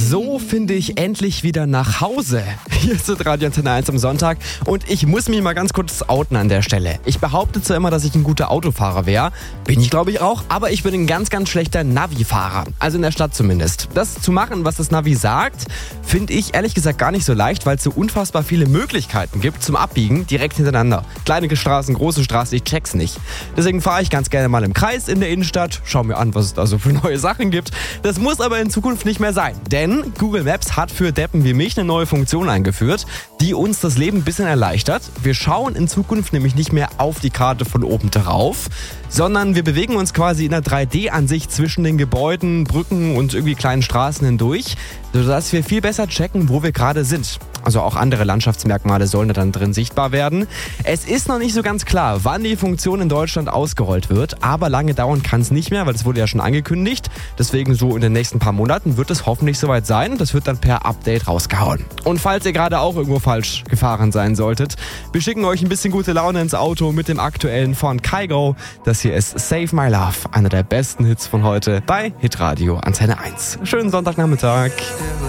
So finde ich endlich wieder nach Hause. Hier ist Radio Antenne 1 am Sonntag und ich muss mich mal ganz kurz outen an der Stelle. Ich behaupte zwar immer, dass ich ein guter Autofahrer wäre, bin ich glaube ich auch, aber ich bin ein ganz, ganz schlechter Navi-Fahrer. Also in der Stadt zumindest. Das zu machen, was das Navi sagt, finde ich ehrlich gesagt gar nicht so leicht, weil es so unfassbar viele Möglichkeiten gibt zum Abbiegen direkt hintereinander. Kleine Straßen, große Straßen, ich check's nicht. Deswegen fahre ich ganz gerne mal im Kreis in der Innenstadt, schau mir an, was es da so für neue Sachen gibt. Das muss aber in Zukunft nicht mehr sein, denn Google Maps hat für Deppen wie mich eine neue Funktion eingeführt, die uns das Leben ein bisschen erleichtert. Wir schauen in Zukunft nämlich nicht mehr auf die Karte von oben drauf, sondern wir bewegen uns quasi in einer 3D-Ansicht zwischen den Gebäuden, Brücken und irgendwie kleinen Straßen hindurch, sodass wir viel besser checken, wo wir gerade sind. Also auch andere Landschaftsmerkmale sollen da dann drin sichtbar werden. Es ist noch nicht so ganz klar, wann die Funktion in Deutschland ausgerollt wird, aber lange dauern kann es nicht mehr, weil das wurde ja schon angekündigt. Deswegen so in den nächsten paar Monaten wird es hoffentlich soweit sein. Das wird dann per Update rausgehauen. Und falls ihr gerade auch irgendwo falsch gefahren sein solltet, wir schicken euch ein bisschen gute Laune ins Auto mit dem aktuellen von Kygo. Das hier ist Save My Love, einer der besten Hits von heute bei Hitradio Antenne 1. Schönen Sonntagnachmittag.